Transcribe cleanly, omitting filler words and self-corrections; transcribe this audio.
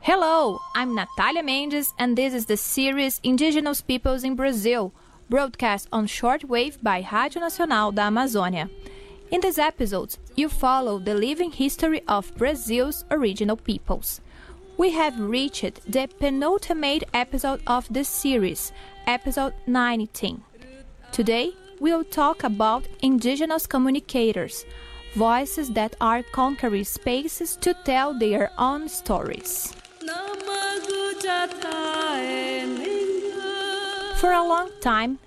Hello, I'm Natalia Mendes, and this is the series Indigenous Peoples in Brazil, broadcast on shortwave by Rádio Nacional da Amazônia. In these episodes, you follow the living history of Brazil's original peoples. We have reached the penultimate episode of this series, episode 19. Today, we'll talk about indigenous communicators, voices that are conquering spaces to tell their own stories. For a long time,